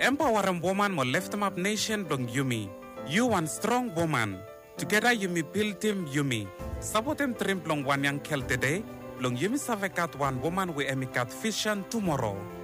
Empower a woman mo left up nation dong Yumi. You one strong woman. Together Yumi build him Yumi. Support him trim long one young kel today. Long Yumi savekat one woman we emikat vision tomorrow.